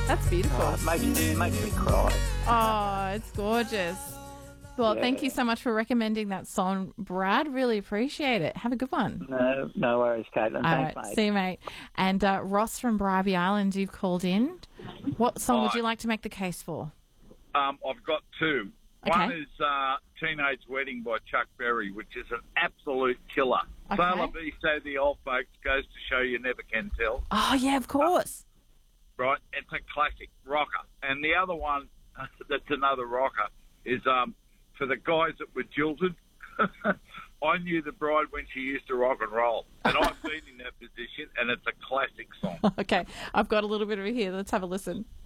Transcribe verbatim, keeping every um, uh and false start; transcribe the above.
That's beautiful. Oh, it makes, it makes me cry. Oh, it's gorgeous. Well, Yeah. thank you so much for recommending that song, Brad. Really appreciate it. Have a good one. No, no worries, Caitlin. All Thanks, right, mate. see you, mate. And uh, Ross from Bribey Island, you've called in. What song would Hi. you like to make the case for? Um, I've got two. Okay. One is uh, Teenage Wedding by Chuck Berry, which is an absolute killer. Okay. Sailor B, so the old folks, goes to show you never can tell. Oh, yeah, of course. Right? It's a classic rocker. And the other one that's another rocker is um, for the guys that were jilted. I knew the bride when she used to rock and roll. And I've been in that position, and it's a classic song. Okay, I've got a little bit of it here. Let's have a listen.